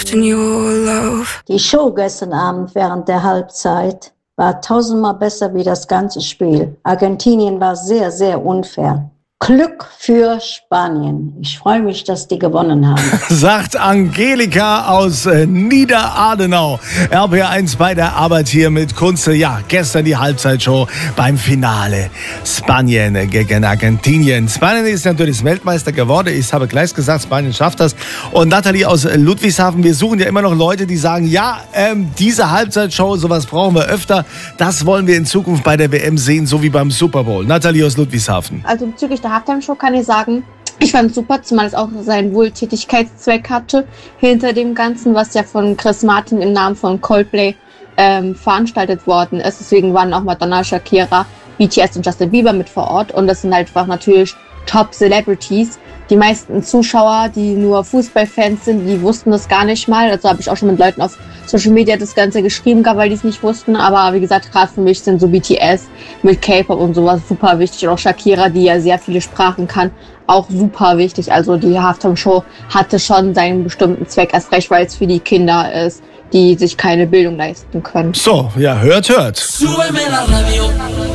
trust in your love. Die Show gestern Abend während der Halbzeit war tausendmal besser wie das ganze Spiel. Argentinien war sehr, sehr unfair. Glück für Spanien. Ich freue mich, dass die gewonnen haben. Sagt Angelika aus Niederadenau. RPR1 bei der Arbeit hier mit Kunze. Ja, gestern die Halbzeitshow beim Finale. Spanien gegen Argentinien. Spanien ist natürlich Weltmeister geworden. Ich habe gleich gesagt, Spanien schafft das. Und Nathalie aus Ludwigshafen, wir suchen ja immer noch Leute, die sagen, ja, diese Halbzeitshow, sowas brauchen wir öfter. Das wollen wir in Zukunft bei der WM sehen, so wie beim Super Bowl. Nathalie aus Ludwigshafen. Also bezüglich der Halftime-Show kann ich sagen, ich fand es super, zumal es auch seinen Wohltätigkeitszweck hatte hinter dem Ganzen, was ja von Chris Martin im Namen von Coldplay veranstaltet worden ist. Deswegen waren auch Madonna, Shakira, BTS und Justin Bieber mit vor Ort. Und das sind halt einfach natürlich Top-Celebrities. Die meisten Zuschauer, die nur Fußballfans sind, die wussten das gar nicht mal. Also habe ich auch schon mit Leuten auf Social Media das Ganze geschrieben, weil die es nicht wussten. Aber wie gesagt, gerade für mich sind so BTS mit K-Pop und sowas super wichtig. Und auch Shakira, die ja sehr viele Sprachen kann, auch super wichtig. Also die Halftime-Show hatte schon seinen bestimmten Zweck, erst recht, weil es für die Kinder ist, die sich keine Bildung leisten können. So, ja, hört. Súbeme la radio.